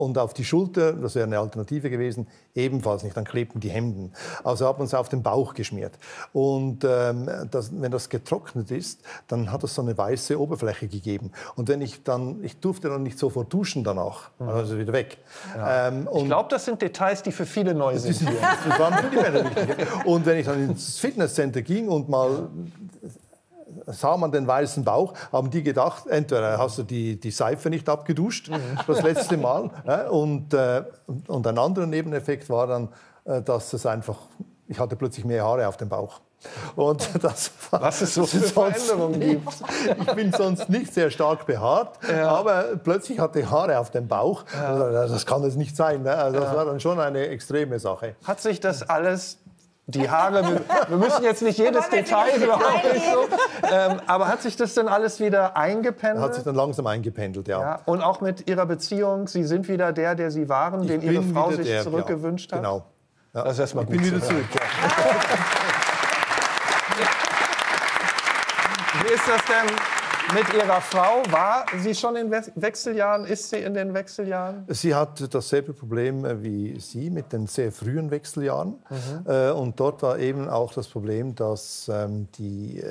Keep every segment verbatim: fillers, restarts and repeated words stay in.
Und auf die Schulter, das wäre eine Alternative gewesen, ebenfalls nicht. Dann klebten die Hemden. Also hat man es auf den Bauch geschmiert. Und ähm, das, wenn das getrocknet ist, dann hat es so eine weiße Oberfläche gegeben. Und wenn ich dann, ich durfte dann nicht sofort duschen danach, mhm. also wieder weg. Ja. Ähm, und ich glaube, das sind Details, die für viele neu sind. sind das waren für die Männer wichtig. Und wenn ich dann ins Fitnesscenter ging und mal sah man den weißen Bauch, haben die gedacht, entweder hast du die, die Seife nicht abgeduscht, mhm. das letzte Mal. Ja, und, äh, und ein anderer Nebeneffekt war dann, äh, dass es einfach, ich hatte plötzlich mehr Haare auf dem Bauch. Und das, was es so für Veränderungen gibt. Ich bin sonst nicht sehr stark behaart, ja. aber plötzlich hatte ich Haare auf dem Bauch. Ja. Das kann es nicht sein. Ne? Also das ja. war dann schon eine extreme Sache. Hat sich das alles... Die Haare, wir, wir müssen jetzt nicht jedes Detail, glaube ich, so. ähm, aber hat sich das denn alles wieder eingependelt? Hat sich dann langsam eingependelt, ja. ja. Und auch mit Ihrer Beziehung, Sie sind wieder der, der Sie waren, ich den Ihre Frau sich der, zurückgewünscht ja. hat? Genau. Ja. Das ist erstmal gut. Ich bin wieder zurück. Ja. Wie ist das denn mit Ihrer Frau? War sie schon in Wechseljahren? Ist sie in den Wechseljahren? Sie hat dasselbe Problem wie Sie mit den sehr frühen Wechseljahren. Mhm. Und dort war eben auch das Problem, dass ähm, die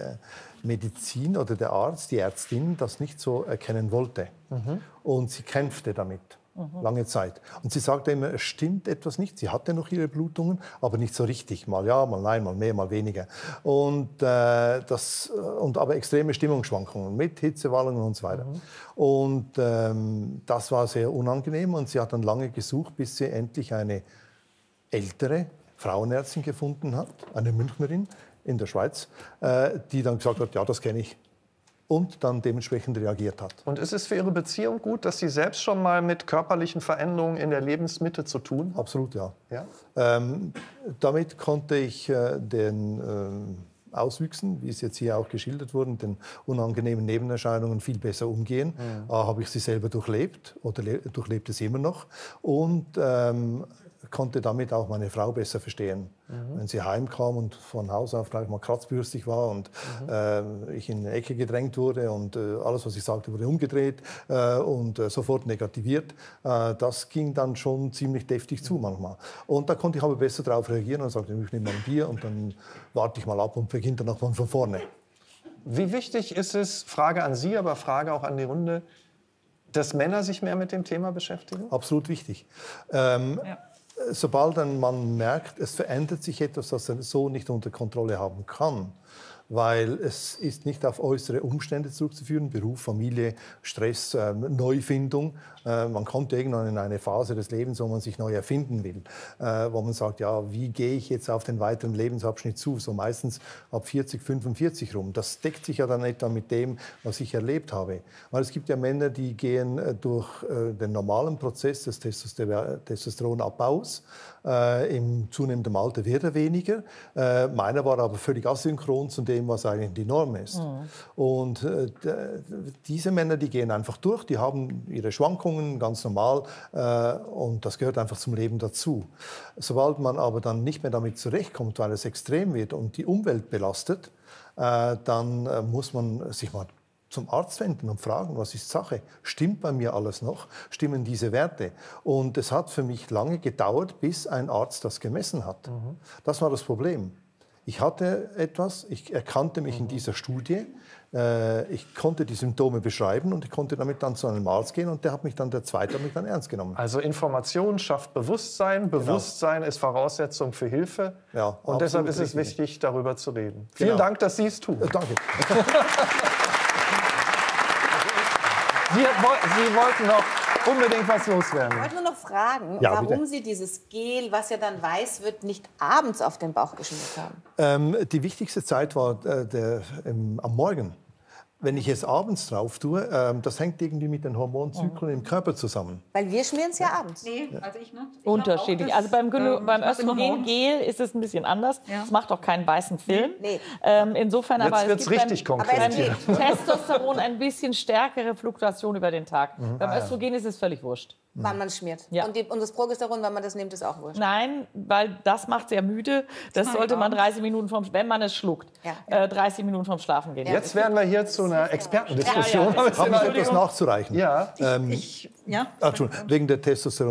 Medizin oder der Arzt, die Ärztin, das nicht so erkennen wollte. Mhm. Und sie kämpfte damit. Mhm. Lange Zeit. Und sie sagte immer, es stimmt etwas nicht. Sie hatte noch ihre Blutungen, aber nicht so richtig. Mal ja, mal nein, mal mehr, mal weniger. Und, äh, das, und aber extreme Stimmungsschwankungen mit Hitzewallungen und so weiter. Mhm. Und ähm, das war sehr unangenehm. Und sie hat dann lange gesucht, bis sie endlich eine ältere Frauenärztin gefunden hat, eine Münchnerin in der Schweiz, äh, die dann gesagt hat, ja, das kenne ich. Und dann dementsprechend reagiert hat. Und ist es für Ihre Beziehung gut, dass Sie selbst schon mal mit körperlichen Veränderungen in der Lebensmitte zu tun haben? Absolut, ja. ja? Ähm, damit konnte ich äh, den ähm, Auswüchsen, wie es jetzt hier auch geschildert wurde, den unangenehmen Nebenerscheinungen viel besser umgehen. Mhm. Äh, habe ich sie selber durchlebt oder durchlebt es immer noch. Und ähm, konnte damit auch meine Frau besser verstehen. Mhm. Wenn sie heimkam und von Haus auf gleich mal kratzbürstig war und mhm. äh, ich in eine Ecke gedrängt wurde und äh, alles, was ich sagte, wurde umgedreht äh, und äh, sofort negativiert, äh, das ging dann schon ziemlich deftig zu manchmal. Und da konnte ich aber besser darauf reagieren und sagte, ich nehme mal ein Bier und dann warte ich mal ab und beginne dann nochmal von vorne. Wie wichtig ist es, Frage an Sie, aber Frage auch an die Runde, dass Männer sich mehr mit dem Thema beschäftigen? Absolut wichtig. Ähm, ja. Sobald ein Mann merkt, es verändert sich etwas, das er so nicht unter Kontrolle haben kann, weil es ist nicht auf äußere Umstände zurückzuführen, Beruf, Familie, Stress, äh, Neufindung. Äh, man kommt irgendwann in eine Phase des Lebens, wo man sich neu erfinden will, äh, wo man sagt, ja, wie gehe ich jetzt auf den weiteren Lebensabschnitt zu? So meistens ab vierzig, fünfundvierzig rum. Das deckt sich ja dann etwa mit dem, was ich erlebt habe. Weil es gibt ja Männer, die gehen äh, durch äh, den normalen Prozess des Testoster- Testosteronabbaus. Äh, Im zunehmenden Alter wird er weniger. Äh, meiner war aber völlig asynchron zu dem, was eigentlich die Norm ist. Mhm. Und äh, diese Männer, die gehen einfach durch, die haben ihre Schwankungen ganz normal äh, und das gehört einfach zum Leben dazu. Sobald man aber dann nicht mehr damit zurechtkommt, weil es extrem wird und die Umwelt belastet, äh, dann äh, muss man sich mal zum Arzt wenden und fragen, was ist Sache? Stimmt bei mir alles noch? Stimmen diese Werte? Und es hat für mich lange gedauert, bis ein Arzt das gemessen hat. Mhm. Das war das Problem. Ich hatte etwas, ich erkannte mich mhm. in dieser Studie, äh, ich konnte die Symptome beschreiben und ich konnte damit dann zu einem Arzt gehen und der hat mich dann, der Zweite hat mich dann ernst genommen. Also Information schafft Bewusstsein, Bewusstsein genau. ist Voraussetzung für Hilfe ja, und deshalb ist es richtig, wichtig, darüber zu reden. Vielen genau. Dank, dass Sie es tun. Ja, danke. Sie, Sie wollten noch unbedingt was loswerden. Ich wollte nur noch fragen, ja, warum bitte. Sie dieses Gel, was ja dann weiß wird, nicht abends auf den Bauch geschmiert haben. Ähm, die wichtigste Zeit war äh, der, ähm, am Morgen. Wenn ich es abends drauf tue, ähm, das hängt irgendwie mit den Hormonzyklen im Körper zusammen. Weil wir schmieren es ja abends. Nee, also ich nicht. Ich Unterschiedlich. das, also beim, ähm, beim Östrogengel ist es ein bisschen anders. Ja. Es macht auch keinen weißen Film. Nee. Ähm, insofern Jetzt aber wird's es gibt richtig beim, konkret. beim Testosteron ein bisschen stärkere Fluktuation über den Tag. Mhm. Beim Ah, ja. Östrogen ist es völlig wurscht. wann man schmiert. Ja. Und, die, und das Progesteron, wenn man das nimmt, ist auch wurscht. Nein, weil das macht sehr müde. Das sollte man dreißig Minuten vom, wenn man es schluckt, Ja. äh, dreißig Minuten vom Schlafen gehen. Jetzt werden wir hier zu einer Expertendiskussion. Ja, ja. Habe ich etwas nachzureichen? Ja. Ähm, Ich, ja. ah, Entschuldigung, wegen der Testosteron.